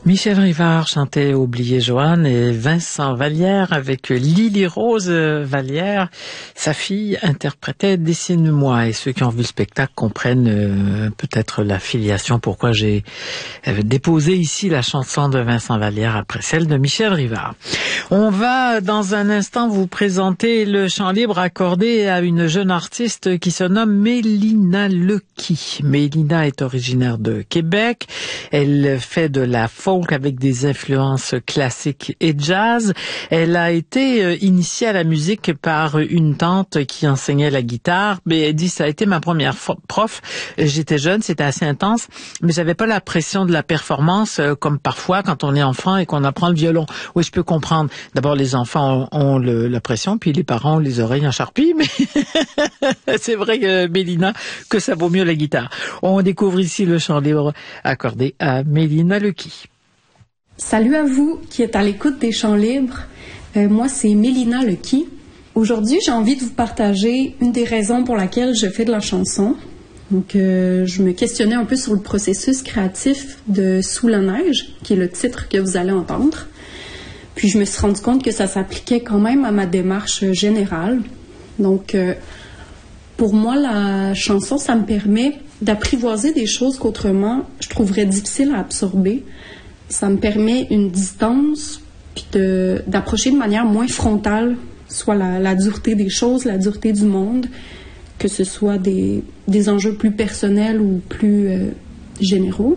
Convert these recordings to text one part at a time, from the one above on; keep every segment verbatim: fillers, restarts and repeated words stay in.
Michel Rivard chantait Oublier Joanne et Vincent Vallière avec Lily Rose Vallière, sa fille, interprétait Dessine-moi. Et ceux qui ont vu le spectacle comprennent euh, peut-être la filiation, pourquoi j'ai euh, déposé ici la chanson de Vincent Vallière après celle de Michel Rivard. On va dans un instant vous présenter le chant libre accordé à une jeune artiste qui se nomme Mélina Lequi. Mélina est originaire de Québec. Elle fait de la folk avec des influences classiques et jazz. Elle a été initiée à la musique par une tante qui enseignait la guitare. Mais elle dit, ça a été ma première prof. J'étais jeune, c'était assez intense, mais j'avais pas la pression de la performance comme parfois quand on est enfant et qu'on apprend le violon. Oui, je peux comprendre. D'abord, les enfants ont, ont le, la pression, puis les parents ont les oreilles en charpie, mais c'est vrai, que, Mélina, que ça vaut mieux la guitare. On découvre ici le chant libre accordé à Mélina Lequi. Salut à vous qui êtes à l'écoute des chants libres. Euh, moi, c'est Mélina Lequi. Aujourd'hui, j'ai envie de vous partager une des raisons pour laquelle je fais de la chanson. Donc, euh, je me questionnais un peu sur le processus créatif de Sous la neige, qui est le titre que vous allez entendre. Puis, je me suis rendu compte que ça s'appliquait quand même à ma démarche générale. Donc, euh, pour moi, la chanson, ça me permet d'apprivoiser des choses qu'autrement, je trouverais difficiles à absorber. Ça me permet une distance, puis de, d'approcher de manière moins frontale, soit la, la dureté des choses, la dureté du monde, que ce soit des, des enjeux plus personnels ou plus euh, généraux.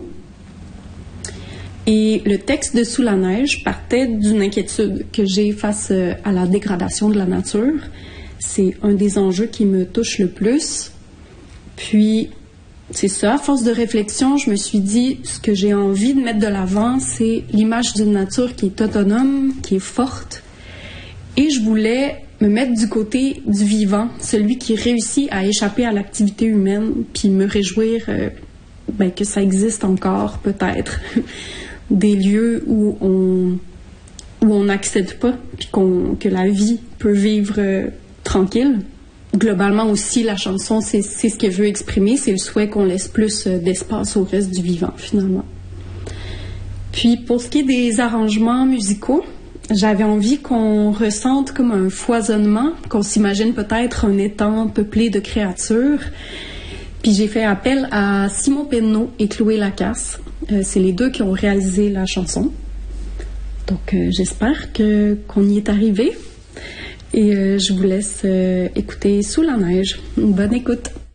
Et le texte de Sous la neige partait d'une inquiétude que j'ai face à la dégradation de la nature. C'est un des enjeux qui me touche le plus. Puis, c'est ça, à force de réflexion, je me suis dit, ce que j'ai envie de mettre de l'avant, c'est l'image d'une nature qui est autonome, qui est forte. Et je voulais me mettre du côté du vivant, celui qui réussit à échapper à l'activité humaine, puis me réjouir euh, ben, que ça existe encore, peut-être, des lieux où on où on n'accède pas, puis qu'on, que la vie peut vivre euh, tranquille. Globalement aussi, la chanson, c'est, c'est ce qu'elle veut exprimer, c'est le souhait qu'on laisse plus d'espace au reste du vivant, finalement. Puis, pour ce qui est des arrangements musicaux, j'avais envie qu'on ressente comme un foisonnement, qu'on s'imagine peut-être un étang peuplé de créatures. Puis, j'ai fait appel à Simon Penneau et Chloé Lacasse. Euh, c'est les deux qui ont réalisé la chanson. Donc, euh, j'espère que, qu'on y est arrivé. Et euh, je vous laisse euh, écouter Sous la neige. Une bonne écoute.